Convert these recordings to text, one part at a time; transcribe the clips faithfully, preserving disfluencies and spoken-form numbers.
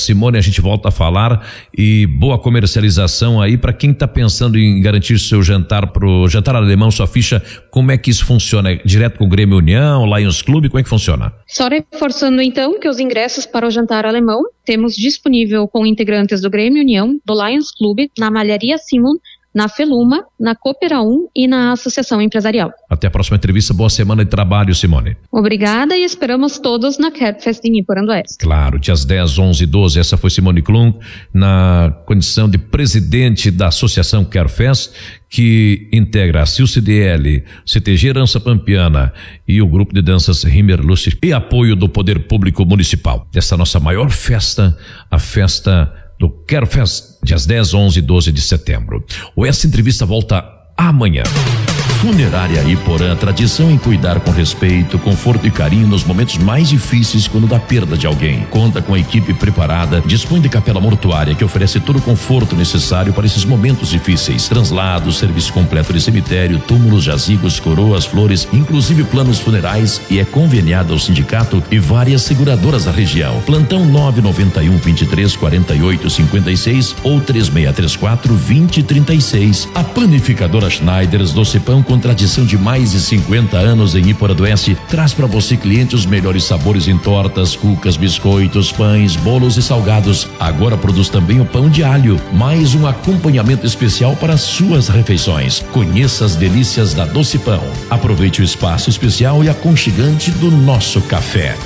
Simone, a gente volta a falar e boa comercialização aí para quem está pensando em garantir seu jantar pro jantar alemão, sua ficha, como é que isso funciona? É direto com o Grêmio União, Lions Clube, como é que funciona? Só reforçando então que os ingressos para o jantar alemão temos disponível com integrantes do Grêmio União, do Lions Clube, na Malharia Simon, na Feluma, na Coopera um e na Associação Empresarial. Até a próxima entrevista, boa semana de trabalho, Simone. Obrigada e esperamos todos na Kerbfest em Iporã-do-Oeste. Claro, dias dez, onze e doze, essa foi Simone Klum, na condição de presidente da Associação Kerbfest, que integra a C I L C D L, C T G Herança Pampiana e o grupo de danças Rimmer Lúcio e apoio do Poder Público Municipal. Essa nossa maior festa, a festa do Kerbfest, dias dez, onze e doze de setembro. O Essa Entrevista volta amanhã. Funerária Iporã, tradição em cuidar com respeito, conforto e carinho nos momentos mais difíceis quando da perda de alguém. Conta com a equipe preparada, dispõe de capela mortuária que oferece todo o conforto necessário para esses momentos difíceis. Translados, serviço completo de cemitério, túmulos, jazigos, coroas, flores, inclusive planos funerais, e é conveniada ao sindicato e várias seguradoras da região. Plantão nove nove um, vinte e três, quarenta e oito, cinquenta e seis ou três seis três quatro, vinte, trinta e seis. A panificadora Schneiders Doce Pão, com tradição de mais de cinquenta anos em Iporã-do-Oeste, traz para você, cliente, os melhores sabores em tortas, cucas, biscoitos, pães, bolos e salgados. Agora produz também o pão de alho, mais um acompanhamento especial para suas refeições. Conheça as delícias da Doce Pão. Aproveite o espaço especial e aconchegante do nosso café.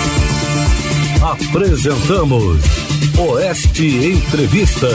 Apresentamos Oeste Entrevista.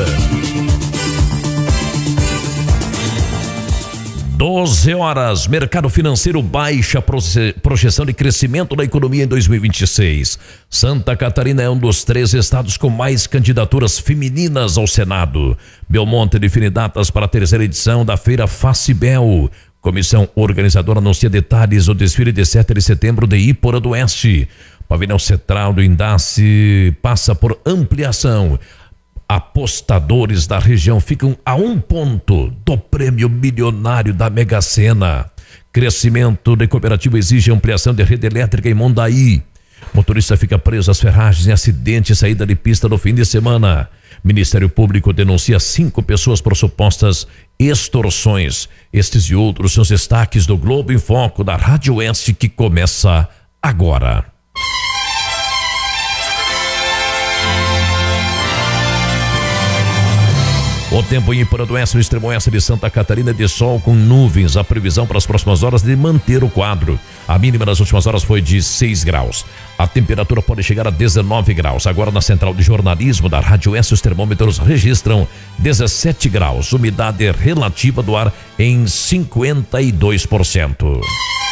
doze horas, mercado financeiro baixa projeção de crescimento da economia em dois mil e vinte e seis. Santa Catarina é um dos três estados com mais candidaturas femininas ao Senado. Belmonte define datas para a terceira edição da Feira Facibel. Comissão organizadora anuncia detalhes do desfile de sete de setembro de Iporã-do-Oeste. Pavilhão Central do Indace passa por ampliação. Apostadores da região ficam a um ponto do prêmio milionário da Mega Sena. Crescimento de cooperativa exige ampliação de rede elétrica em Mondaí. Motorista fica preso às ferragens em acidente e saída de pista no fim de semana. Ministério Público denuncia cinco pessoas por supostas extorsões. Estes e outros são os destaques do Globo em Foco da Rádio Oeste, que começa agora. O tempo em Iporã-do-Oeste, no extremo oeste de Santa Catarina, de sol com nuvens. A previsão para as próximas horas de manter o quadro. A mínima nas últimas horas foi de seis graus. A temperatura pode chegar a dezenove graus. Agora na central de jornalismo da Rádio Oeste, os termômetros registram dezessete graus. Umidade relativa do ar em cinquenta e dois por cento.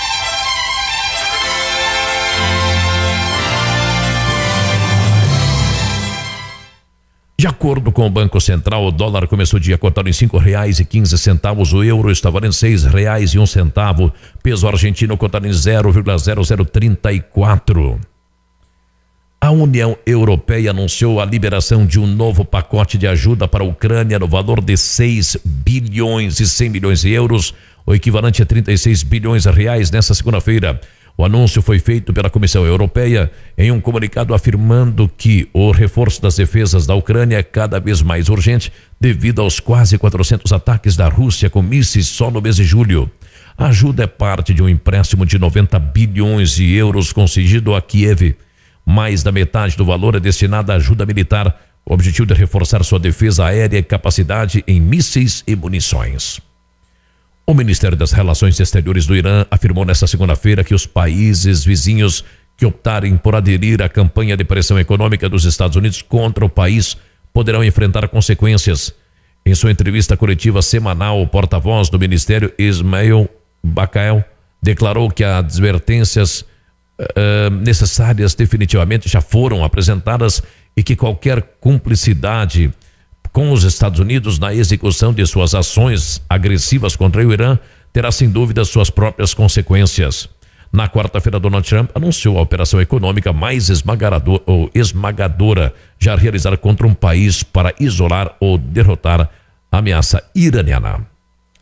De acordo com o Banco Central, o dólar começou o dia cotado em cinco reais e quinze centavos, o euro está valendo seis reais e um centavo, peso argentino cotado em zero vírgula zero zero trinta e quatro. A União Europeia anunciou a liberação de um novo pacote de ajuda para a Ucrânia no valor de seis bilhões e cem milhões de euros, o equivalente a trinta e seis bilhões de reais nesta segunda-feira. O anúncio foi feito pela Comissão Europeia em um comunicado afirmando que o reforço das defesas da Ucrânia é cada vez mais urgente devido aos quase quatrocentos ataques da Rússia com mísseis só no mês de julho. A ajuda é parte de um empréstimo de noventa bilhões de euros concedido a Kiev. Mais da metade do valor é destinada à ajuda militar, o objetivo de reforçar sua defesa aérea e capacidade em mísseis e munições. O Ministério das Relações Exteriores do Irã afirmou nesta segunda-feira que os países vizinhos que optarem por aderir à campanha de pressão econômica dos Estados Unidos contra o país poderão enfrentar consequências. Em sua entrevista coletiva semanal, o porta-voz do Ministério, Ismail Bakael, declarou que as advertências uh, necessárias definitivamente já foram apresentadas e que qualquer cumplicidade com os Estados Unidos na execução de suas ações agressivas contra o Irã terá sem dúvida suas próprias consequências. Na quarta-feira, Donald Trump anunciou a operação econômica mais esmagador, ou esmagadora já realizada contra um país para isolar ou derrotar a ameaça iraniana.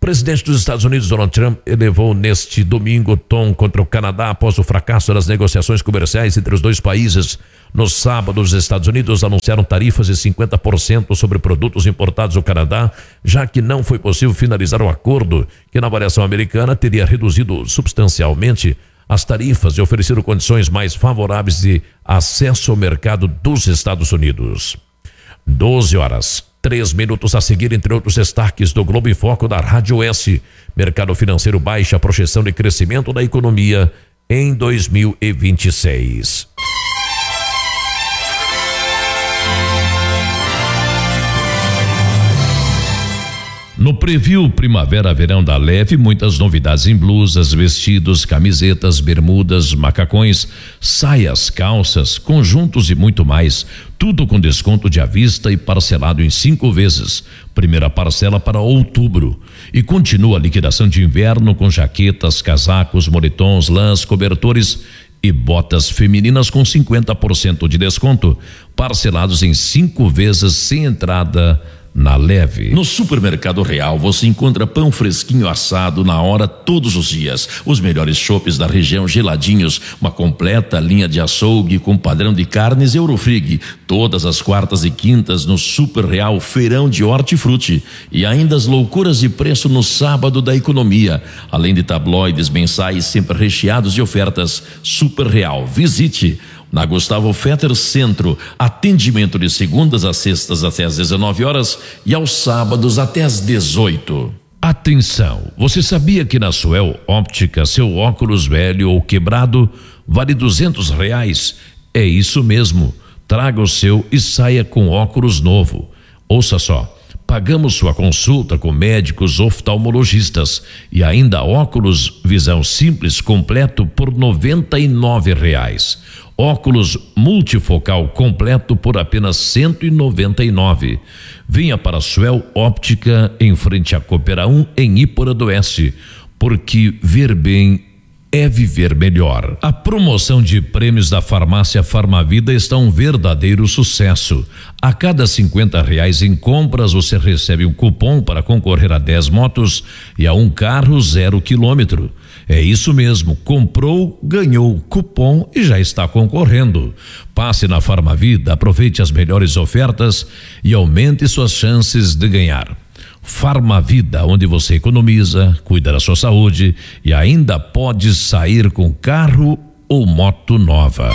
presidente dos Estados Unidos, Donald Trump, elevou neste domingo o tom contra o Canadá após o fracasso das negociações comerciais entre os dois países. No sábado, os Estados Unidos anunciaram tarifas de cinquenta por cento sobre produtos importados do Canadá, já que não foi possível finalizar o acordo, que na avaliação americana teria reduzido substancialmente as tarifas e oferecido condições mais favoráveis de acesso ao mercado dos Estados Unidos. doze horas. Três minutos a seguir, entre outros destaques do Globo em Foco da Rádio S. Mercado financeiro baixa a projeção de crescimento da economia em dois mil e vinte e seis. No preview Primavera-Verão da Leve, muitas novidades em blusas, vestidos, camisetas, bermudas, macacões, saias, calças, conjuntos e muito mais. Tudo com desconto de à vista e parcelado em cinco vezes. Primeira parcela para outubro. E continua a liquidação de inverno com jaquetas, casacos, moletons, lãs, cobertores e botas femininas com cinquenta por cento de desconto. Parcelados em cinco vezes sem entrada na Leve. No Supermercado Real você encontra pão fresquinho assado na hora todos os dias, os melhores chopes da região geladinhos, uma completa linha de açougue com padrão de carnes Eurofrig, todas as quartas e quintas no Super Real Feirão de Hortifruti, e ainda as loucuras de preço no sábado da economia, além de tabloides mensais sempre recheados de ofertas. Super Real, visite na Gustavo Fetter Centro, atendimento de segundas a sextas até às dezenove horas e aos sábados até às dezoito. Atenção, você sabia que na Suel Óptica seu óculos velho ou quebrado vale duzentos reais? É isso mesmo, traga o seu e saia com óculos novo. Ouça só, pagamos sua consulta com médicos oftalmologistas e ainda óculos visão simples completo por noventa e nove reais. Óculos multifocal completo por apenas cento e noventa e nove. Venha para a Suel Óptica em frente à Coopera um em Ípora do Oeste, porque ver bem é viver melhor. A promoção de prêmios da farmácia Farmavida está um verdadeiro sucesso. A cada cinquenta reais em compras você recebe um cupom para concorrer a dez motos e a um carro zero quilômetro. É isso mesmo, comprou, ganhou cupom e já está concorrendo. Passe na Farmavida, aproveite as melhores ofertas e aumente suas chances de ganhar. Farmavida, onde você economiza, cuida da sua saúde e ainda pode sair com carro ou moto nova.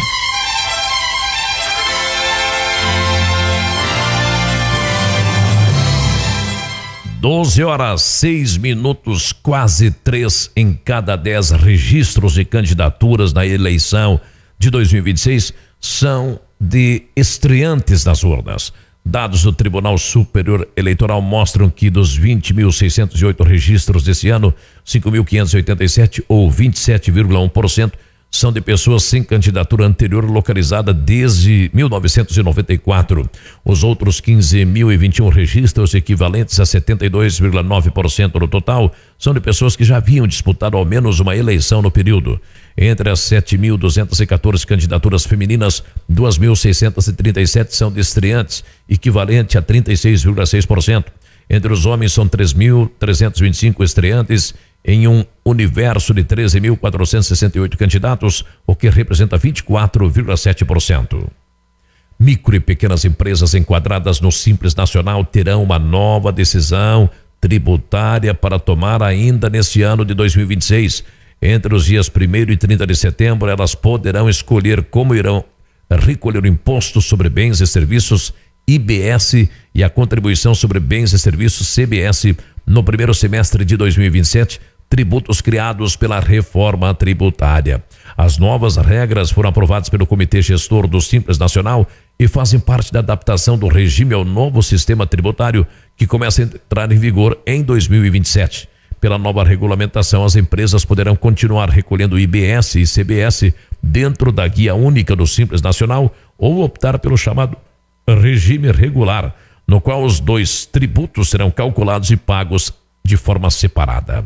doze horas, seis minutos, quase três em cada dez registros de candidaturas na eleição de dois mil e vinte e seis são de estreantes nas urnas. Dados do Tribunal Superior Eleitoral mostram que dos vinte mil seiscentos e oito registros desse ano, cinco mil quinhentos e oitenta e sete ou vinte e sete vírgula um por cento são de pessoas sem candidatura anterior localizada desde mil novecentos e noventa e quatro. Os outros quinze mil e vinte e um registros, equivalentes a setenta e dois vírgula nove por cento no total, são de pessoas que já haviam disputado ao menos uma eleição no período. Entre as sete mil duzentas e quatorze candidaturas femininas, duas mil seiscentos e trinta e sete são de estreantes, equivalente a trinta e seis vírgula seis por cento. Entre os homens são três mil trezentos e vinte e cinco estreantes em um universo de treze mil quatrocentos e sessenta e oito candidatos, o que representa vinte e quatro vírgula sete por cento. Micro e pequenas empresas enquadradas no Simples Nacional terão uma nova decisão tributária para tomar ainda neste ano de dois mil e vinte e seis. Entre os dias primeiro e trinta de setembro, elas poderão escolher como irão recolher o imposto sobre bens e serviços I B S e a contribuição sobre bens e serviços C B S no primeiro semestre de dois mil e vinte e sete, tributos criados pela reforma tributária. As novas regras foram aprovadas pelo Comitê Gestor do Simples Nacional e fazem parte da adaptação do regime ao novo sistema tributário que começa a entrar em vigor em dois mil e vinte e sete. Pela nova regulamentação, as empresas poderão continuar recolhendo I B S e C B S dentro da guia única do Simples Nacional ou optar pelo chamado regime regular, no qual os dois tributos serão calculados e pagos de forma separada.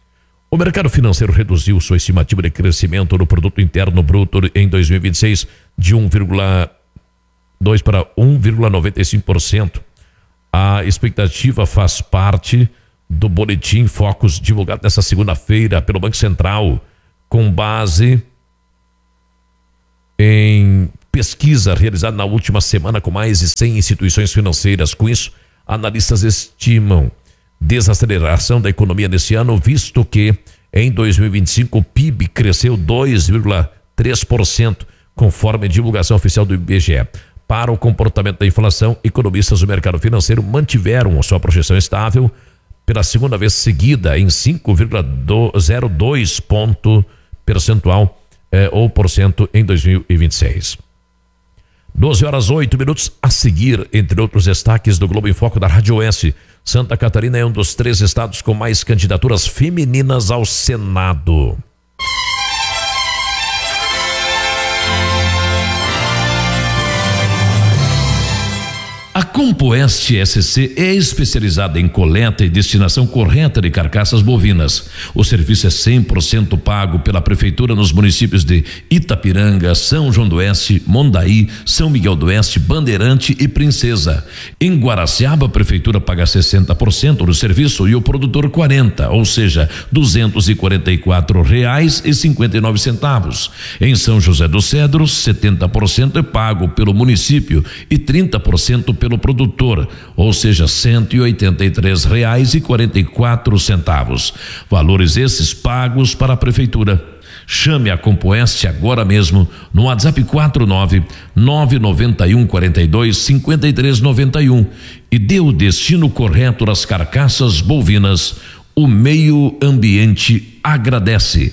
O mercado financeiro reduziu sua estimativa de crescimento do produto interno bruto em dois mil e vinte e seis de um vírgula dois para um vírgula noventa e cinco por cento. A expectativa faz parte do boletim Focus divulgado nesta segunda-feira pelo Banco Central, com base em pesquisa realizada na última semana com mais de cem instituições financeiras. Com isso, analistas estimam desaceleração da economia nesse ano, visto que em dois mil e vinte e cinco o P I B cresceu dois vírgula três por cento, conforme a divulgação oficial do I B G E. Para o comportamento da inflação, economistas do mercado financeiro mantiveram a sua projeção estável pela segunda vez seguida em cinco vírgula zero dois ponto percentual eh, ou por cento em dois mil e vinte e seis. doze horas oito minutos. A seguir, entre outros destaques do Globo em Foco da Rádio Oeste, Santa Catarina é um dos três estados com mais candidaturas femininas ao Senado. A Compoeste S C é especializada em coleta e destinação correta de carcaças bovinas. O serviço é cem por cento pago pela Prefeitura nos municípios de Itapiranga, São João do Oeste, Mondaí, São Miguel do Oeste, Bandeirante e Princesa. Em Guaraciaba, a Prefeitura paga sessenta por cento do serviço e o produtor quarenta por cento, ou seja, duzentos e quarenta e quatro reais e cinquenta e nove centavos. Em São José dos Cedros, setenta por cento é pago pelo município e trinta por cento pelo pelo produtor, ou seja, cento e oitenta e três reais e quarenta e quatro centavos. Valores esses pagos para a Prefeitura. Chame a Compoeste agora mesmo no WhatsApp quatro nove nove nove um quatro dois cinco três nove um e dê o destino correto das carcaças bovinas. O meio ambiente agradece.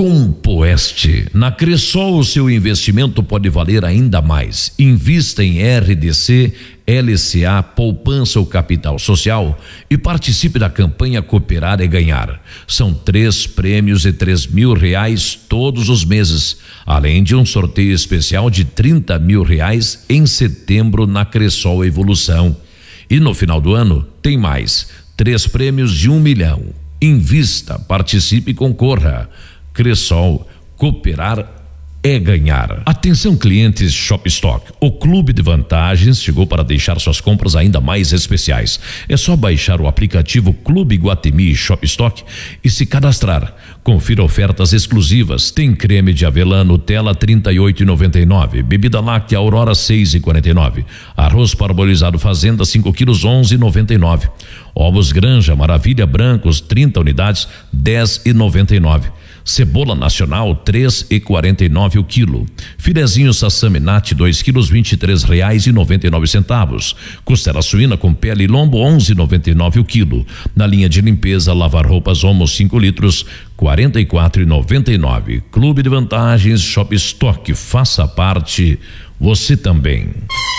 Compoeste. Na Cressol, o seu investimento pode valer ainda mais. Invista em R D C, L C A, poupança ou capital social e participe da campanha Cooperar é Ganhar. São três prêmios de três mil reais todos os meses, além de um sorteio especial de trinta mil reais em setembro na Cressol Evolução. E no final do ano tem mais, três prêmios de um milhão. Invista, participe e concorra. Cressol, cooperar é ganhar. Atenção, clientes Shopstock. O Clube de Vantagens chegou para deixar suas compras ainda mais especiais. É só baixar o aplicativo Clube Iguatemi Shopstock e se cadastrar. Confira ofertas exclusivas. Tem creme de avelã Nutella trinta e oito reais e noventa e nove centavos, bebida láctea Aurora seis reais e quarenta e nove centavos, arroz parbolizado Fazenda cinco quilos onze reais e noventa e nove centavos, ovos Granja Maravilha brancos trinta unidades dez reais e noventa e nove centavos. Cebola nacional três reais e quarenta e nove centavos o quilo. Filezinho Sassaminati dois quilos vinte e três reais e noventa e nove centavos. Costela suína com pele e lombo onze reais e noventa e nove centavos o quilo. Na linha de limpeza lavar roupas Omo cinco litros quarenta e quatro reais e noventa e nove centavos. Clube de Vantagens Shopstock, faça parte você também.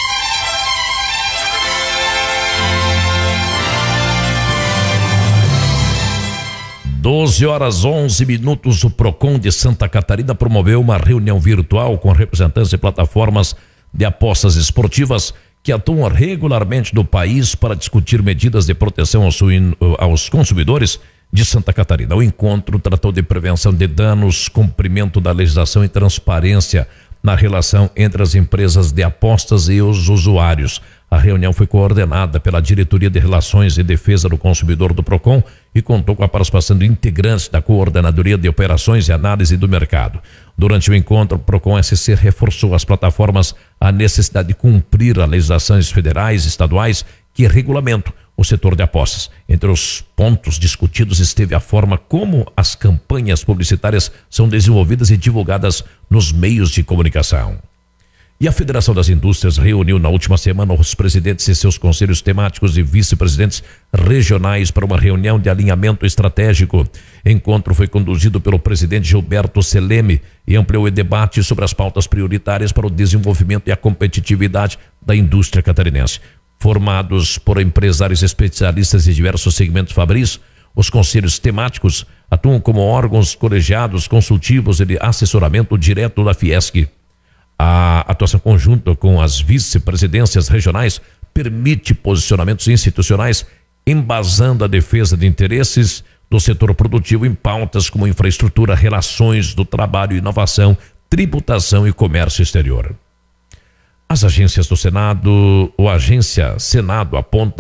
doze horas onze minutos. O Procon de Santa Catarina promoveu uma reunião virtual com representantes de plataformas de apostas esportivas que atuam regularmente no país para discutir medidas de proteção aos, aos consumidores de Santa Catarina. O encontro tratou de prevenção de danos, cumprimento da legislação e transparência na relação entre as empresas de apostas e os usuários. A reunião foi coordenada pela Diretoria de Relações e Defesa do Consumidor do Procon e contou com a participação de integrantes da Coordenadoria de Operações e Análise do Mercado. Durante o encontro, o Procon S C reforçou às plataformas a necessidade de cumprir as legislações federais e estaduais que regulamentam o setor de apostas. Entre os pontos discutidos esteve a forma como as campanhas publicitárias são desenvolvidas e divulgadas nos meios de comunicação. E a Federação das Indústrias reuniu na última semana os presidentes e seus conselhos temáticos e vice-presidentes regionais para uma reunião de alinhamento estratégico. O encontro foi conduzido pelo presidente Gilberto Seleme e ampliou o debate sobre as pautas prioritárias para o desenvolvimento e a competitividade da indústria catarinense. Formados por empresários especialistas de diversos segmentos fabris, os conselhos temáticos atuam como órgãos colegiados consultivos e de assessoramento direto da Fiesc. A atuação conjunta com as vice-presidências regionais permite posicionamentos institucionais embasando a defesa de interesses do setor produtivo em pautas como infraestrutura, relações do trabalho, inovação, tributação e comércio exterior. As agências do Senado, ou a agência Senado aponta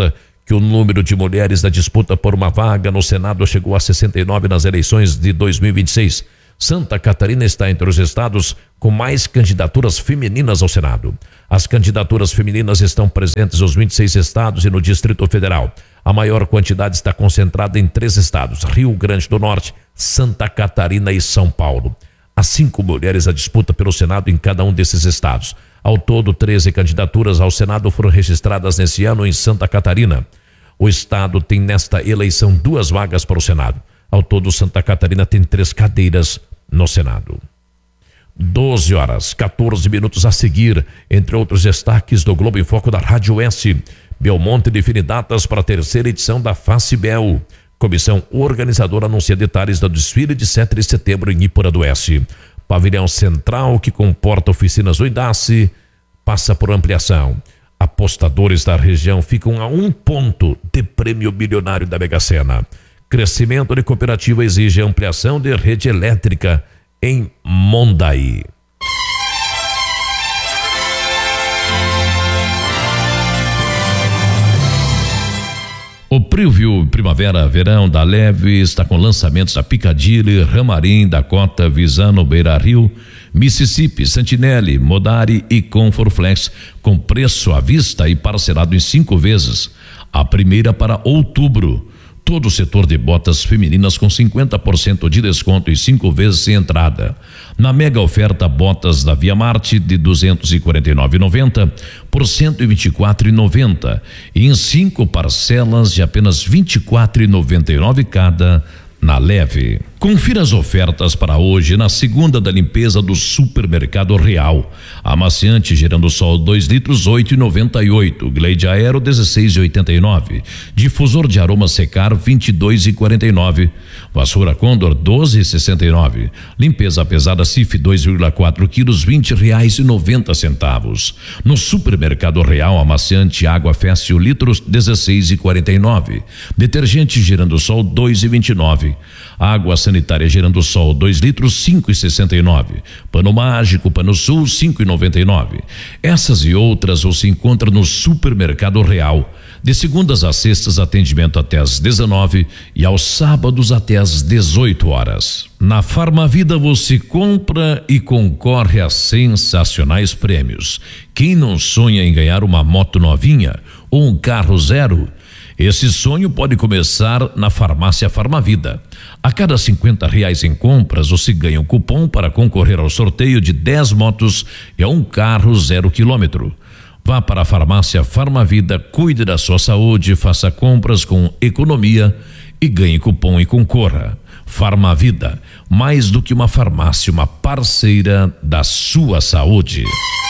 que o número de mulheres na disputa por uma vaga no Senado chegou a sessenta e nove nas eleições de dois mil e vinte e seis. Santa Catarina está entre os estados com mais candidaturas femininas ao Senado. As candidaturas femininas estão presentes nos vinte e seis estados e no Distrito Federal. A maior quantidade está concentrada em três estados: Rio Grande do Norte, Santa Catarina e São Paulo. Há cinco mulheres à disputa pelo Senado em cada um desses estados. Ao todo, treze candidaturas ao Senado foram registradas nesse ano em Santa Catarina. O estado tem nesta eleição duas vagas para o Senado. Ao todo, Santa Catarina tem três cadeiras no Senado. doze horas, quatorze minutos a seguir, entre outros destaques do Globo em Foco da Rádio S. Belmonte define datas para a terceira edição da FACIBEL. Comissão organizadora anuncia detalhes do desfile de sete de setembro em Iporã do Oeste. Pavilhão Central, que comporta oficinas do IDACE, passa por ampliação. Apostadores da região ficam a um ponto de prêmio bilionário da Mega Sena. Crescimento de cooperativa exige ampliação de rede elétrica em Mondaí. O preview Primavera-Verão da Leve está com lançamentos a Piccadilly, Ramarim, Dakota, Visano, Beira Rio, Mississippi, Sentinelle, Modari e Comfortflex, com preço à vista e parcelado em cinco vezes. A primeira para outubro. Todo o setor de botas femininas com cinquenta por cento de desconto e cinco vezes sem entrada. Na mega oferta, botas da Via Marte de duzentos e quarenta e nove reais e noventa centavos por cento e vinte e quatro reais e noventa centavos e em cinco parcelas de apenas vinte e quatro reais e noventa e nove centavos cada na Leve. Confira as ofertas para hoje na segunda da limpeza do Supermercado Real. Amaciante Gerando Sol dois litros oito reais e noventa e oito centavos, Glade Aero dezesseis reais e oitenta e nove centavos, difusor de aroma Secar vinte e dois reais e quarenta e nove centavos, vassoura Condor doze reais e sessenta e nove centavos, limpeza pesada Cif dois vírgula quatro quilos vinte reais e noventa centavos. No Supermercado Real, amaciante Água Féstil litros dezesseis reais e quarenta e nove centavos, detergente Gerando Sol dois reais e vinte e nove centavos, água sanitária Gerando Sol dois litros cinco reais e sessenta e nove centavos, pano mágico Pano Sul cinco reais e noventa e nove centavos. Essas e outras você encontra no Supermercado Real. De segundas a sextas, atendimento até às dezenove e aos sábados até às dezoito horas. Na Farmavida você compra e concorre a sensacionais prêmios. Quem não sonha em ganhar uma moto novinha ou um carro zero? Esse sonho pode começar na Farmácia Farmavida. A cada cinquenta reais em compras, você ganha um cupom para concorrer ao sorteio de dez motos e a um carro zero quilômetro. Vá para a Farmácia Farmavida, cuide da sua saúde, faça compras com economia e ganhe cupom e concorra. Farmavida, mais do que uma farmácia, uma parceira da sua saúde.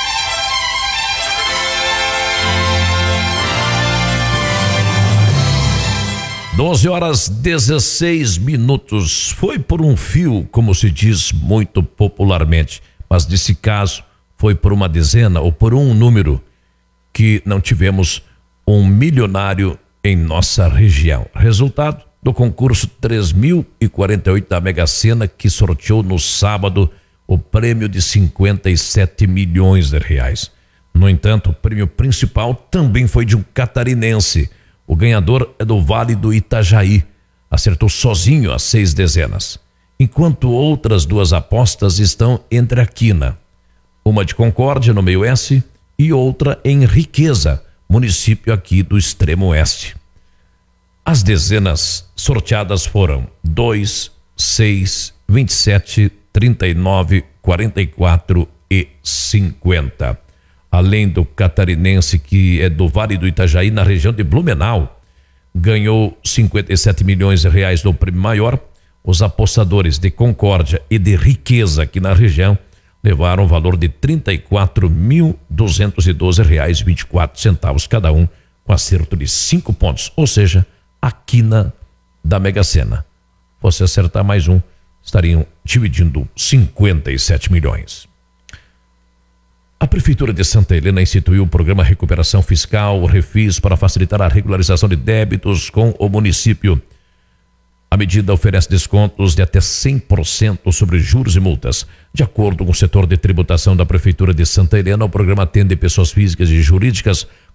doze horas dezesseis minutos. Foi por um fio, como se diz muito popularmente, mas nesse caso foi por uma dezena ou por um número que não tivemos um milionário em nossa região. Resultado do concurso três mil e quarenta e oito da Mega Sena, que sorteou no sábado o prêmio de cinquenta e sete milhões de reais. No entanto, o prêmio principal também foi de um catarinense. O ganhador é do Vale do Itajaí, acertou sozinho as seis dezenas, enquanto outras duas apostas estão entre a quina, uma de Concórdia, no meio oeste, e outra em Riqueza, município aqui do extremo oeste. As dezenas sorteadas foram dois, seis, vinte e sete, trinta e nove, quarenta e quatro e cinquenta. Além do catarinense, que é do Vale do Itajaí, na região de Blumenau, ganhou cinquenta e sete milhões de reais no prêmio maior. Os apostadores de Concórdia e de Riqueza, aqui na região, levaram o valor de trinta e quatro mil duzentos e doze reais e vinte e quatro centavos cada um, com acerto de cinco pontos, ou seja, a quina da Mega Sena. Você acertar mais um, estariam dividindo cinquenta e sete milhões. A Prefeitura de Santa Helena instituiu o programa Recuperação Fiscal, o Refis, para facilitar a regularização de débitos com o município. A medida oferece descontos de até cem por cento sobre juros e multas. De acordo com o setor de tributação da Prefeitura de Santa Helena, o programa atende pessoas físicas e jurídicas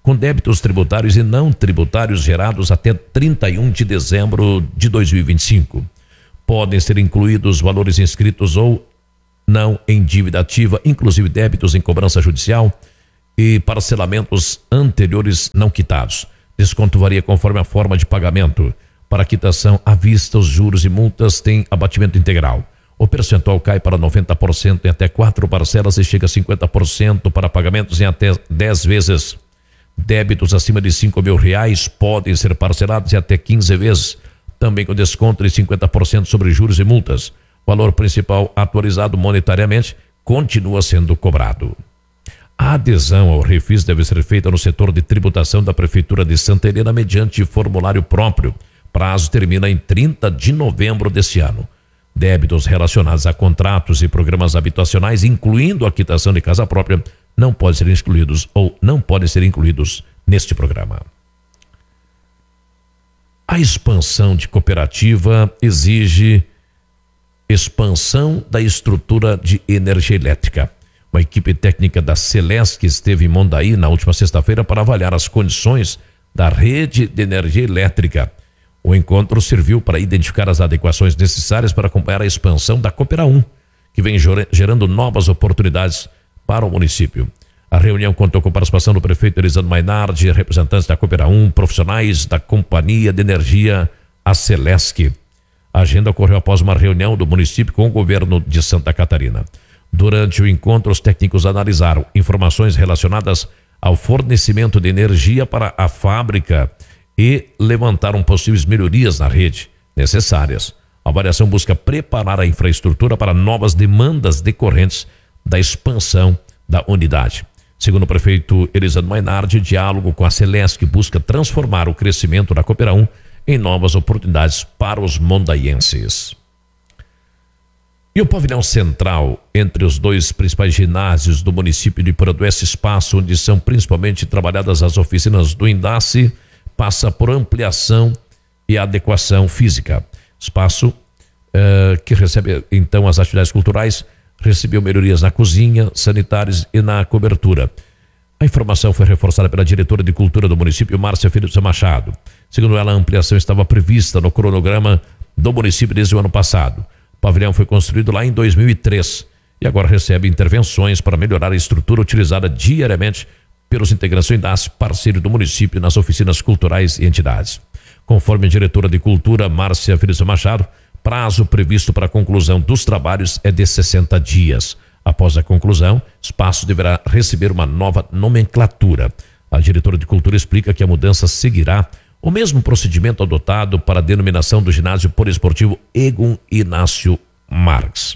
com débitos tributários e não tributários gerados até trinta e um de dezembro de dois mil e vinte e cinco. Podem ser incluídos valores inscritos ou não em dívida ativa, inclusive débitos em cobrança judicial e parcelamentos anteriores não quitados. Desconto varia conforme a forma de pagamento. Para quitação à vista, os juros e multas têm abatimento integral. O percentual cai para noventa por cento em até quatro parcelas e chega a cinquenta por cento para pagamentos em até dez vezes. Débitos acima de cinco mil reais podem ser parcelados em até quinze vezes, também com desconto de cinquenta por cento sobre juros e multas. O valor principal atualizado monetariamente continua sendo cobrado. A adesão ao Refis deve ser feita no setor de tributação da Prefeitura de Santa Helena mediante formulário próprio. Prazo termina em trinta de novembro deste ano. Débitos relacionados a contratos e programas habitacionais, incluindo a quitação de casa própria, não podem ser excluídos ou não podem ser incluídos neste programa. A expansão de cooperativa exige expansão da estrutura de energia elétrica. Uma equipe técnica da Celesc esteve em Mondaí na última sexta-feira para avaliar as condições da rede de energia elétrica. O encontro serviu para identificar as adequações necessárias para acompanhar a expansão da Coopera um, que vem gerando novas oportunidades para o município. A reunião contou com a participação do prefeito Elisandro Mainardi, representantes da Coopera um, profissionais da Companhia de Energia, a Celesc. A agenda ocorreu após uma reunião do município com o governo de Santa Catarina. Durante o encontro, os técnicos analisaram informações relacionadas ao fornecimento de energia para a fábrica e levantaram possíveis melhorias na rede necessárias. A avaliação busca preparar a infraestrutura para novas demandas decorrentes da expansão da unidade. Segundo o prefeito Elisandro Mainardi, o diálogo com a Celesc busca transformar o crescimento da Coopera um em novas oportunidades para os mondaienses. E o pavilhão central, entre os dois principais ginásios do município de Porandué, esse espaço onde são principalmente trabalhadas as oficinas do Indace, passa por ampliação e adequação física. Espaço uh, que recebe então as atividades culturais, recebeu melhorias na cozinha, sanitários e na cobertura. A informação foi reforçada pela diretora de cultura do município, Márcia Felipe Machado. Segundo ela, a ampliação estava prevista no cronograma do município desde o ano passado. O pavilhão foi construído lá em dois mil e três e agora recebe intervenções para melhorar a estrutura utilizada diariamente pelos integrantes do Indace, parceiro do município nas oficinas culturais e entidades. Conforme a diretora de cultura, Márcia Felipe Machado, prazo previsto para a conclusão dos trabalhos é de sessenta dias. Após a conclusão, o espaço deverá receber uma nova nomenclatura. A diretora de cultura explica que a mudança seguirá o mesmo procedimento adotado para a denominação do ginásio poliesportivo Egon Inácio Marques.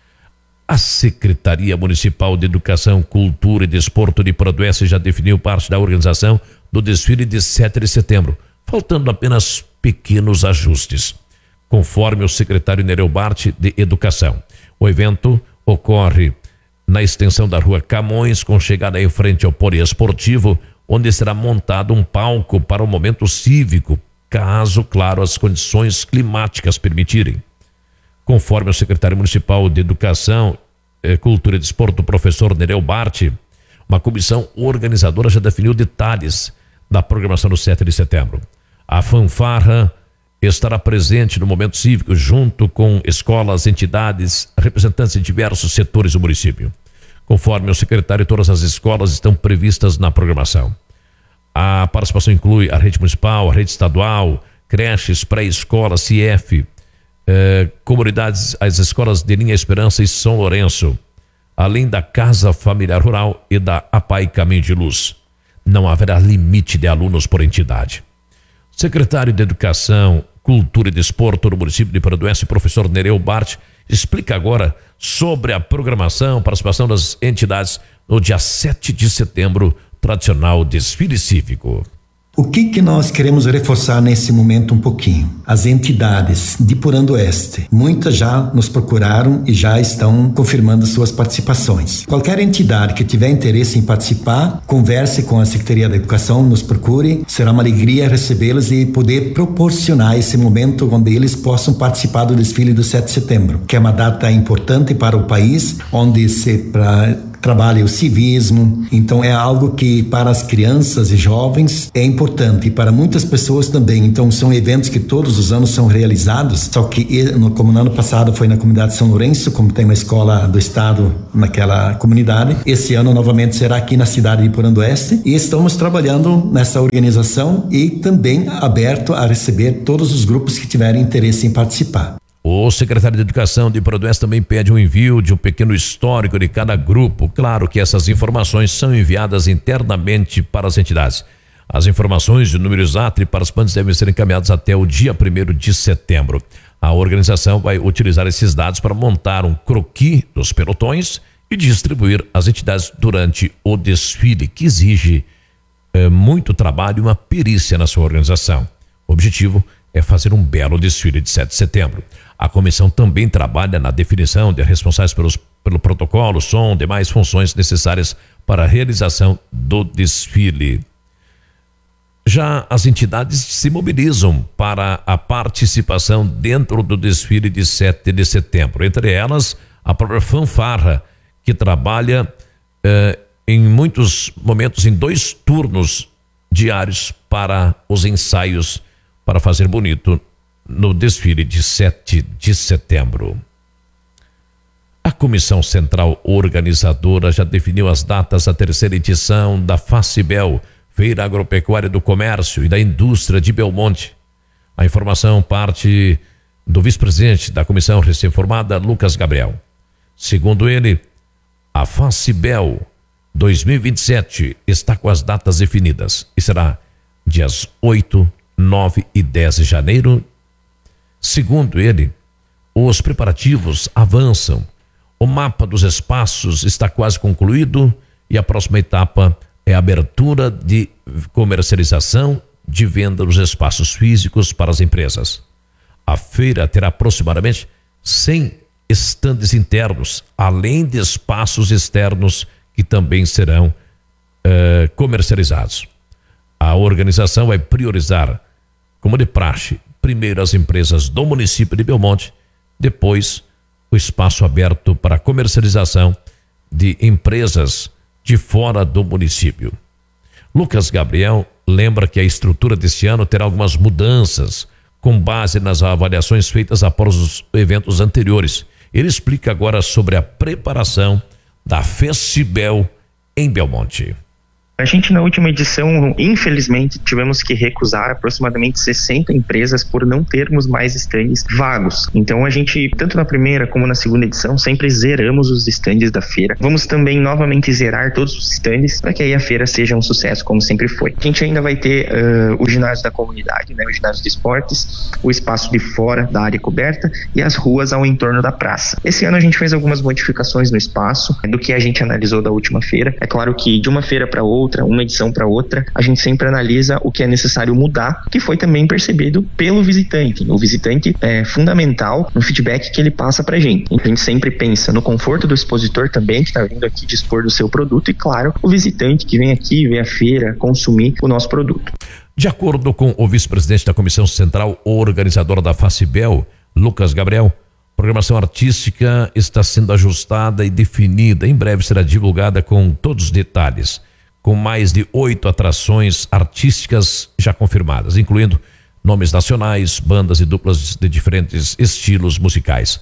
A Secretaria Municipal de Educação, Cultura e Desporto de Porandué já definiu parte da organização do desfile de sete de setembro, faltando apenas pequenos ajustes. Conforme o secretário Nereu Bart de Educação, o evento ocorre na extensão da rua Camões, com chegada em frente ao poliesportivo, onde será montado um palco para o momento cívico, caso, claro, as condições climáticas permitirem. Conforme o secretário municipal de Educação, Cultura e Desporto, professor Nereu Bart, uma comissão organizadora já definiu detalhes da programação do sete de setembro. A fanfarra estará presente no momento cívico junto com escolas, entidades, representantes de diversos setores do município. Conforme o secretário, todas as escolas estão previstas na programação. A participação inclui a rede municipal, a rede estadual, creches, pré-escola, C I F, eh, comunidades, as escolas de Linha Esperança e São Lourenço, além da Casa Familiar Rural e da APAI Caminho de Luz. Não haverá limite de alunos por entidade. Secretário de Educação, Cultura e Desporto do município de Porandué, professor Nereu Bart, explica agora sobre a programação, participação das entidades no dia sete de setembro, tradicional desfile cívico. O que que nós queremos reforçar nesse momento um pouquinho? As entidades de Porandueste, muitas já nos procuraram e já estão confirmando suas participações. Qualquer entidade que tiver interesse em participar, converse com a Secretaria da Educação, nos procure, será uma alegria recebê-los e poder proporcionar esse momento onde eles possam participar do desfile do sete de setembro, que é uma data importante para o país, onde se para trabalha o civismo. Então é algo que para as crianças e jovens é importante e para muitas pessoas também. Então são eventos que todos os anos são realizados, só que como no ano passado foi na comunidade São Lourenço, como tem uma escola do estado naquela comunidade, esse ano novamente será aqui na cidade de Iporã do Oeste, e estamos trabalhando nessa organização e também aberto a receber todos os grupos que tiverem interesse em participar. O secretário de Educação de Iporã do Oeste também pede um envio de um pequeno histórico de cada grupo. Claro que essas informações são enviadas internamente para as entidades. As informações de número exato e participantes devem ser encaminhadas até o dia primeiro de setembro. A organização vai utilizar esses dados para montar um croquis dos pelotões e distribuir às entidades durante o desfile, que exige é, muito trabalho e uma perícia na sua organização. O objetivo é fazer um belo desfile de sete de setembro. A comissão também trabalha na definição de responsáveis pelos, pelo protocolo, som, demais funções necessárias para a realização do desfile. Já as entidades se mobilizam para a participação dentro do desfile de sete de setembro. Entre elas, a própria fanfarra, que trabalha eh, em muitos momentos em dois turnos diários para os ensaios para fazer bonito no desfile de sete de setembro. A Comissão Central Organizadora já definiu as datas da terceira edição da FACIBEL, Feira Agropecuária do Comércio e da Indústria de Belmonte. A informação parte do vice-presidente da comissão recém-formada, Lucas Gabriel. Segundo ele, a FACIBEL dois mil e vinte e sete está com as datas definidas e será dias oito, nove e dez de janeiro. Segundo ele, os preparativos avançam. O mapa dos espaços está quase concluído e a próxima etapa é a abertura de comercialização de venda dos espaços físicos para as empresas. A feira terá aproximadamente cem estandes internos, além de espaços externos que também serão eh, comercializados. A organização vai priorizar, como de praxe, primeiro as empresas do município de Belmonte, depois o espaço aberto para comercialização de empresas de fora do município. Lucas Gabriel lembra que a estrutura deste ano terá algumas mudanças com base nas avaliações feitas após os eventos anteriores. Ele explica agora sobre a preparação da FACIBEL em Belmonte. A gente, na última edição, infelizmente, tivemos que recusar aproximadamente sessenta empresas por não termos mais estandes vagos. Então, a gente, tanto na primeira como na segunda edição, sempre zeramos os estandes da feira. Vamos também novamente zerar todos os estandes para que aí a feira seja um sucesso, como sempre foi. A gente ainda vai ter uh, o ginásio da comunidade, né, o ginásio de esportes, o espaço de fora da área coberta e as ruas ao entorno da praça. Esse ano a gente fez algumas modificações no espaço do que a gente analisou da última feira. É claro que de uma feira para outra, uma edição para outra, a gente sempre analisa o que é necessário mudar, que foi também percebido pelo visitante. O visitante é fundamental no feedback que ele passa pra gente. A gente sempre pensa no conforto do expositor também, que está vindo aqui dispor do seu produto, e claro, o visitante que vem aqui ver a feira, consumir o nosso produto. De acordo com o vice-presidente da Comissão Central Organizadora da FACIBEL, Lucas Gabriel, a programação artística está sendo ajustada e definida. Em breve será divulgada com todos os detalhes, com mais de oito atrações artísticas já confirmadas, incluindo nomes nacionais, bandas e duplas de diferentes estilos musicais.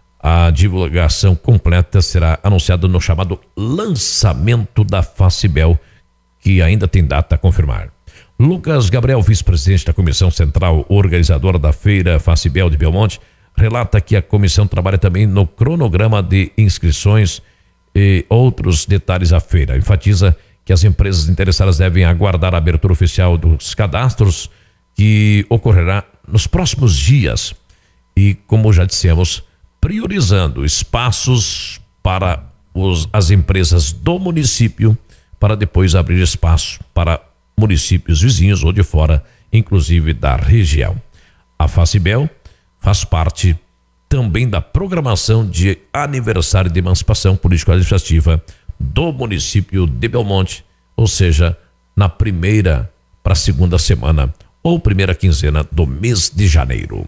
A divulgação completa será anunciada no chamado lançamento da FACIBEL, que ainda tem data a confirmar. Lucas Gabriel, vice-presidente da Comissão Central Organizadora da Feira FACIBEL de Belmonte, relata que a comissão trabalha também no cronograma de inscrições e outros detalhes da feira. Enfatiza que as empresas interessadas devem aguardar a abertura oficial dos cadastros, que ocorrerá nos próximos dias. E, como já dissemos, priorizando espaços para os, as empresas do município, para depois abrir espaço para municípios vizinhos ou de fora, inclusive da região. A FACIBEL faz parte também da programação de aniversário de emancipação político-administrativa do município de Belmonte, ou seja, na primeira para a segunda semana ou primeira quinzena do mês de janeiro.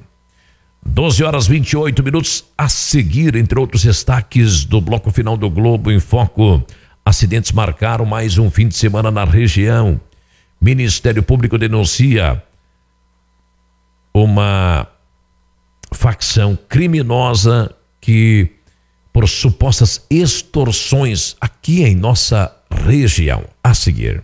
doze horas e vinte e oito minutos, a seguir, entre outros destaques do bloco final do Globo em Foco, Acidentes marcaram mais um fim de semana na região. Ministério Público denuncia uma facção criminosa que, por supostas extorsões aqui em nossa região. A seguir.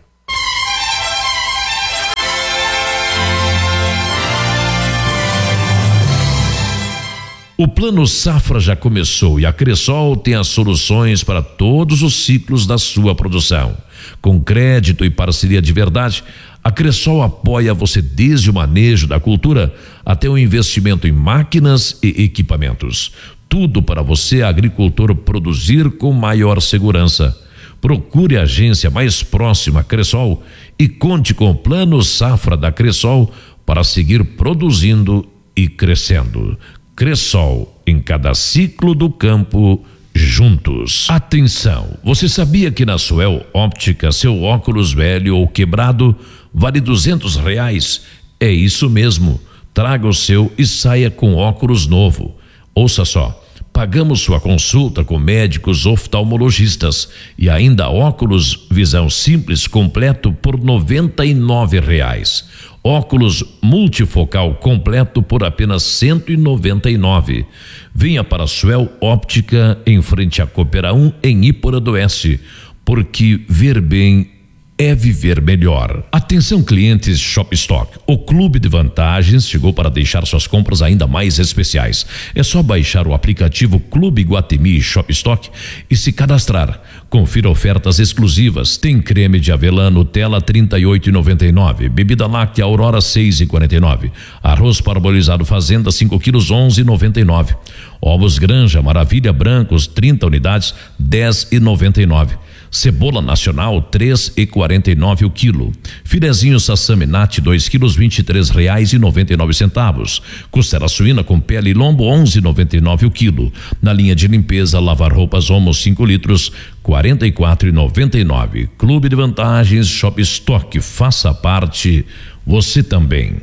O Plano Safra já começou e a Cressol tem as soluções para todos os ciclos da sua produção. Com crédito e parceria de verdade, a Cressol apoia você desde o manejo da cultura até o investimento em máquinas e equipamentos. Tudo para você, agricultor, produzir com maior segurança. Procure a agência mais próxima à Cressol e conte com o Plano Safra da Cressol para seguir produzindo e crescendo. Cressol, em cada ciclo do campo, juntos. Atenção, você sabia que na Suel Óptica seu óculos velho ou quebrado vale duzentos reais? É isso mesmo, traga o seu e saia com óculos novo. Ouça só, pagamos sua consulta com médicos oftalmologistas e ainda óculos visão simples completo por noventa e nove reais. Óculos multifocal completo por apenas cento e noventa e nove. Venha para a Suel Óptica em frente à Coopera um em Iporã do Oeste, porque ver bem é viver melhor. Atenção clientes Shopstock, o clube de vantagens chegou para deixar suas compras ainda mais especiais. É só baixar o aplicativo Clube Iguatemi Shopstock e se cadastrar. Confira ofertas exclusivas. Tem creme de avelã Nutella trinta e oito reais e noventa e nove centavos, bebida láctea Aurora seis reais e quarenta e nove centavos, arroz parbolizado Fazenda cinco quilos onze reais e noventa e nove centavos, ovos Granja Maravilha brancos trinta unidades dez reais e noventa e nove centavos. Cebola nacional três reais e quarenta e nove centavos o quilo. Filezinho Sassami Nat dois quilos vinte e três reais e noventa e nove centavos. Costela suína com pele e lombo onze reais e noventa e nove centavos o quilo. Na linha de limpeza lavar roupas Omo cinco litros quarenta e quatro reais e noventa e nove centavos. Clube de vantagens Shopstock, faça parte você também.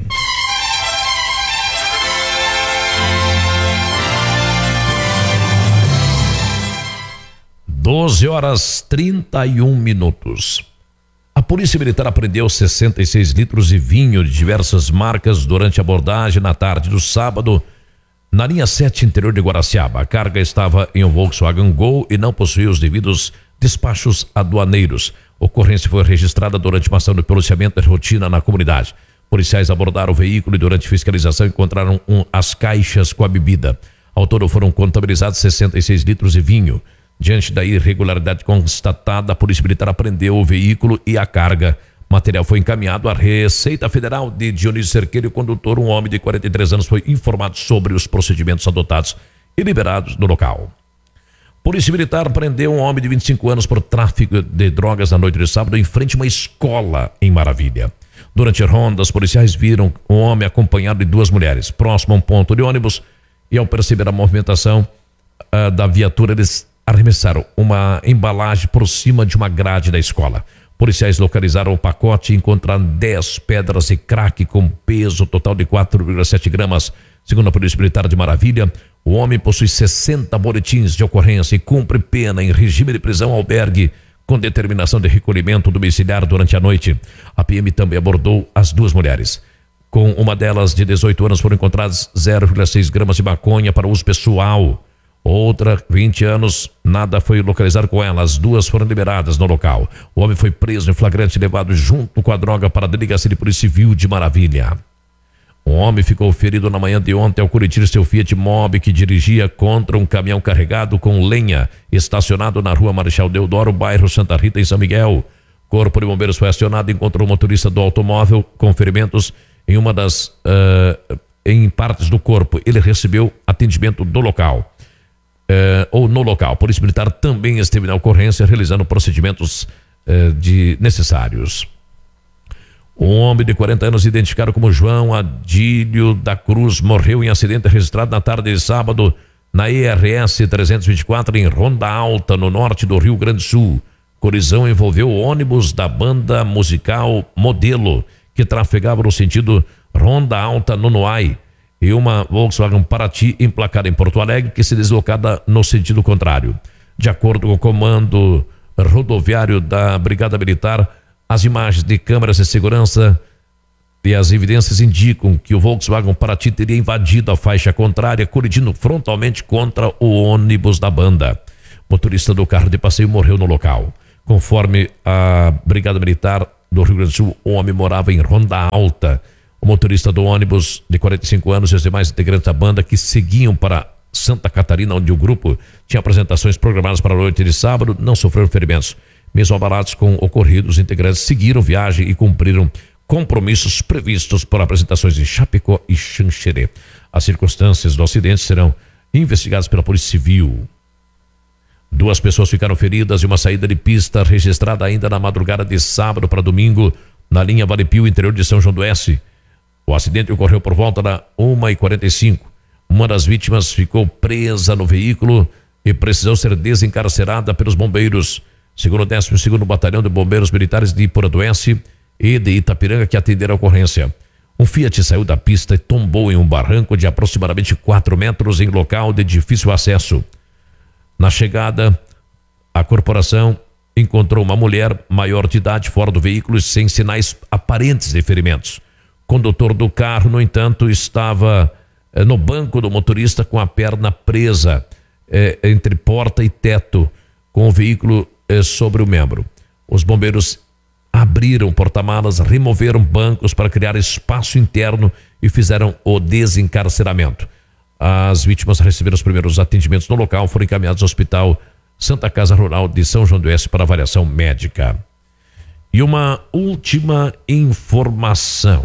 doze horas trinta e um minutos. A Polícia Militar apreendeu sessenta e seis litros de vinho de diversas marcas durante a abordagem na tarde do sábado na linha sete interior de Guaraciaba. A carga estava em um Volkswagen Gol e não possuía os devidos despachos aduaneiros. A ocorrência foi registrada durante uma ação de policiamento de rotina na comunidade. Policiais abordaram o veículo e durante fiscalização encontraram um, as caixas com a bebida. Ao todo foram contabilizados sessenta e seis litros de vinho. Diante da irregularidade constatada, a Polícia Militar apreendeu o veículo e a carga. O material foi encaminhado à Receita Federal de Dionísio Cerqueira e o condutor, um homem de quarenta e três anos, foi informado sobre os procedimentos adotados e liberados no local. Polícia Militar prendeu um homem de vinte e cinco anos por tráfico de drogas na noite de sábado em frente a uma escola em Maravilha. Durante a ronda, os policiais viram um homem acompanhado de duas mulheres próximo a um ponto de ônibus e, ao perceber a movimentação uh, da viatura, eles arremessaram uma embalagem por cima de uma grade da escola. Policiais localizaram o pacote e encontraram dez pedras de crack com peso total de quatro vírgula sete gramas. Segundo a Polícia Militar de Maravilha, o homem possui sessenta boletins de ocorrência e cumpre pena em regime de prisão albergue com determinação de recolhimento domiciliar durante a noite. A P M também abordou as duas mulheres. Com uma delas, de dezoito anos, foram encontrados zero vírgula seis gramas de maconha para uso pessoal. Outra, vinte anos, nada foi localizado com ela. As duas foram liberadas no local. O homem foi preso em flagrante e levado junto com a droga para a Delegacia de Polícia Civil de Maravilha. Um homem ficou ferido na manhã de ontem ao colidir seu Fiat Mobi que dirigia contra um caminhão carregado com lenha estacionado na rua Marechal Deodoro, bairro Santa Rita, em São Miguel. Corpo de Bombeiros foi acionado e encontrou o motorista do automóvel com ferimentos em uma das uh, em partes do corpo. Ele recebeu atendimento do local. Uh, ou no local. A Polícia Militar também esteve na ocorrência realizando procedimentos uh, de necessários. Um homem de quarenta anos, identificado como João Adílio da Cruz, morreu em acidente registrado na tarde de sábado na E R S trezentos e vinte e quatro em Ronda Alta, no norte do Rio Grande do Sul. Colisão envolveu o ônibus da banda musical Modelo, que trafegava no sentido Ronda Alta Nonoai, e uma Volkswagen Paraty emplacada em Porto Alegre, que se deslocada no sentido contrário. De acordo com o comando rodoviário da Brigada Militar. As imagens de câmeras de segurança e as evidências indicam que o Volkswagen Paraty teria invadido a faixa contrária, colidindo frontalmente contra o ônibus da banda. O motorista do carro de passeio morreu no local. Conforme a Brigada Militar do Rio Grande do Sul, o homem morava em Ronda Alta. O motorista do ônibus, de quarenta e cinco anos, e os demais integrantes da banda que seguiam para Santa Catarina, onde o grupo tinha apresentações programadas para a noite de sábado, não sofreram ferimentos. Mesmo abalados com o ocorrido, os integrantes seguiram viagem e cumpriram compromissos previstos por apresentações em Chapecó e Xanxerê. As circunstâncias do acidente serão investigadas pela Polícia Civil. Duas pessoas ficaram feridas e uma saída de pista registrada ainda na madrugada de sábado para domingo na linha Vale Pio, interior de São João do Oeste. O acidente ocorreu por volta da uma e quarenta e cinco. Uma das vítimas ficou presa no veículo e precisou ser desencarcerada pelos bombeiros. Segundo o décimo segundo Batalhão de Bombeiros Militares de Iporanduense e de Itapiranga, que atenderam a ocorrência. Um Fiat saiu da pista e tombou em um barranco de aproximadamente quatro metros em local de difícil acesso. Na chegada, a corporação encontrou uma mulher maior de idade fora do veículo e sem sinais aparentes de ferimentos. O condutor do carro, no entanto, estava eh, no banco do motorista com a perna presa eh, entre porta e teto, com o veículo eh, sobre o membro. Os bombeiros abriram porta-malas, removeram bancos para criar espaço interno e fizeram o desencarceramento. As vítimas receberam os primeiros atendimentos no local, foram encaminhados ao Hospital Santa Casa Rural de São João do Oeste para avaliação médica. E uma última informação.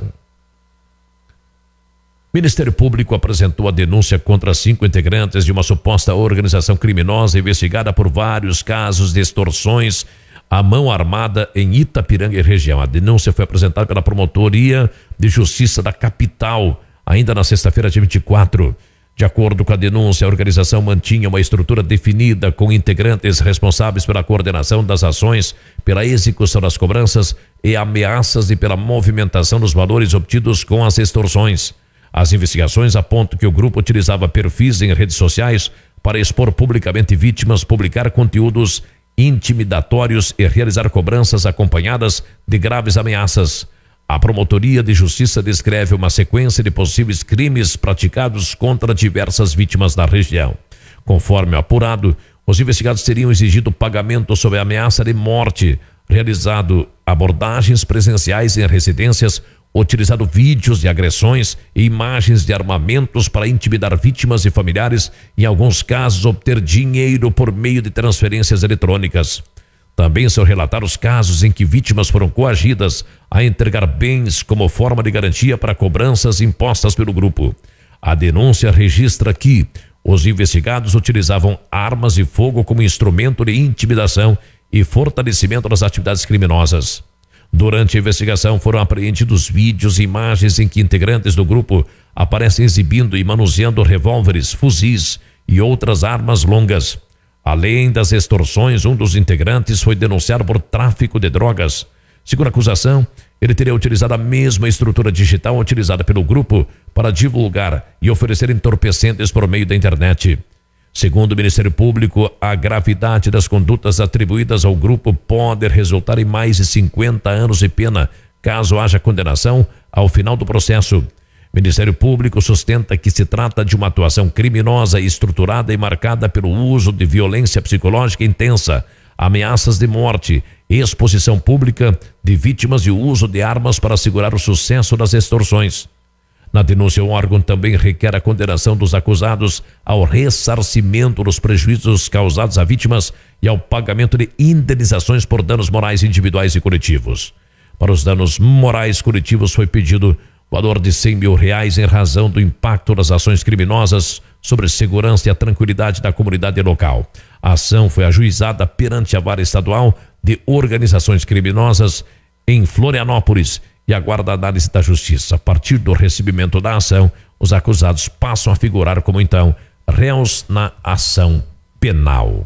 O Ministério Público apresentou a denúncia contra cinco integrantes de uma suposta organização criminosa investigada por vários casos de extorsões à mão armada em Itapiranga e região. A denúncia foi apresentada pela Promotoria de Justiça da capital, ainda na sexta-feira, dia vinte e quatro. De acordo com a denúncia, a organização mantinha uma estrutura definida com integrantes responsáveis pela coordenação das ações, pela execução das cobranças e ameaças e pela movimentação dos valores obtidos com as extorsões. As investigações apontam que o grupo utilizava perfis em redes sociais para expor publicamente vítimas, publicar conteúdos intimidatórios e realizar cobranças acompanhadas de graves ameaças. A Promotoria de Justiça descreve uma sequência de possíveis crimes praticados contra diversas vítimas da região. Conforme apurado, os investigados teriam exigido pagamento sob ameaça de morte, realizado abordagens presenciais em residências, utilizado vídeos de agressões e imagens de armamentos para intimidar vítimas e familiares, em alguns casos obter dinheiro por meio de transferências eletrônicas. Também são relatados casos em que vítimas foram coagidas a entregar bens como forma de garantia para cobranças impostas pelo grupo. A denúncia registra que os investigados utilizavam armas de fogo como instrumento de intimidação e fortalecimento das atividades criminosas. Durante a investigação foram apreendidos vídeos e imagens em que integrantes do grupo aparecem exibindo e manuseando revólveres, fuzis e outras armas longas. Além das extorsões, um dos integrantes foi denunciado por tráfico de drogas. Segundo a acusação, ele teria utilizado a mesma estrutura digital utilizada pelo grupo para divulgar e oferecer entorpecentes por meio da internet. Segundo o Ministério Público, a gravidade das condutas atribuídas ao grupo pode resultar em mais de cinquenta anos de pena, caso haja condenação ao final do processo. O Ministério Público sustenta que se trata de uma atuação criminosa, estruturada e marcada pelo uso de violência psicológica intensa, ameaças de morte, exposição pública de vítimas e o uso de armas para assegurar o sucesso das extorsões. Na denúncia, o órgão também requer a condenação dos acusados ao ressarcimento dos prejuízos causados a vítimas e ao pagamento de indenizações por danos morais individuais e coletivos. Para os danos morais coletivos foi pedido valor de cem mil reais em razão do impacto das ações criminosas sobre a segurança e a tranquilidade da comunidade local. A ação foi ajuizada perante a Vara Estadual de Organizações Criminosas em Florianópolis e aguarda a análise da Justiça. A partir do recebimento da ação, os acusados passam a figurar como, então, réus na ação penal.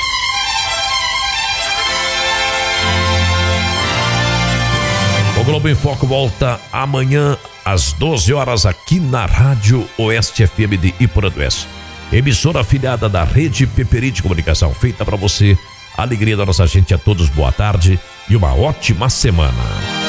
O Globo em Foco volta amanhã às doze horas aqui na Rádio Oeste F M de Iporanduense. Emissora afiliada da Rede Peperi de Comunicação, feita para você alegria da nossa gente. A todos, boa tarde e uma ótima semana.